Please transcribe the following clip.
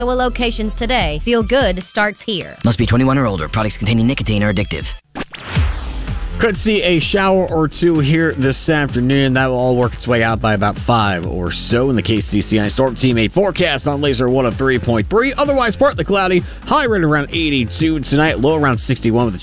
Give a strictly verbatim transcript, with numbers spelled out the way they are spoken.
locations today. Feel good starts here. Must be twenty-one or older. Products containing nicotine are addictive. Could see a shower or two here this afternoon. That will all work its way out by about five or so in the K C C I Storm Team eight forecast on Laser one oh three point three. Otherwise, partly cloudy. High rate around eighty-two tonight. Low around sixty-one with the